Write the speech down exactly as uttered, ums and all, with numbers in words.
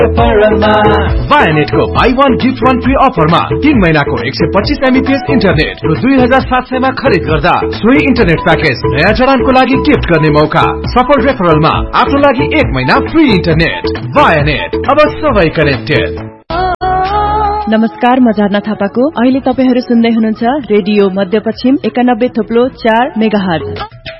वायानेट को by one gift one free अफरमा तीन महीना को एक सौ पच्चीस एमबीपीएस इंटरनेट र दुई हजार सात सय में खरीद गर्दा सोही इंटरनेट पैकेज नयाँ जडान को लागि गिफ्ट गर्ने मौका। सफल रेफरलमा आफ्नो लागि एक महीना फ्री इंटरनेट। वायानेट, अब सबै कनेक्टेड। नमस्कार, म झर्ना थापाको। अहिले तपाईहरु सुन्दै हुनुहुन्छ रेडियो मध्यपश्चिम एकानब्बे थोप्लो चार मेगाहर्ज।